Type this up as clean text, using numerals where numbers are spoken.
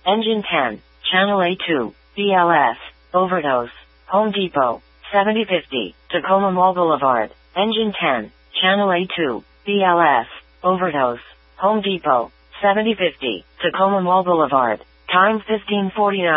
Engine 10, Channel A2, BLS, Overdose, Home Depot, 7050, Tacoma Mall Boulevard. Engine 10, Channel A2, BLS, Overdose, Home Depot, 7050, Tacoma Mall Boulevard. Time 15:49.